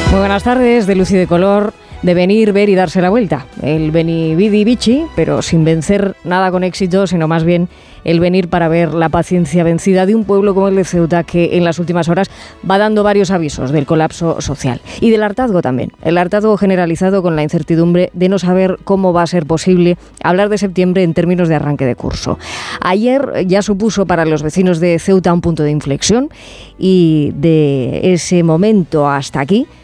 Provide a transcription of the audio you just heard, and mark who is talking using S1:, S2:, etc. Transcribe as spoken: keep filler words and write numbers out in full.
S1: Muy buenas tardes, de luz y de color, de venir, ver y darse la vuelta. El veni, vidi, vici, pero sin vencer nada con éxito, sino más bien el venir para ver la paciencia vencida de un pueblo como el de Ceuta, que en las últimas horas va dando varios avisos del colapso social y del hartazgo también. El hartazgo generalizado con la incertidumbre de no saber cómo va a ser posible hablar de septiembre en términos de arranque de curso. Ayer ya supuso para los vecinos de Ceuta un punto de inflexión, y de ese momento hasta aquí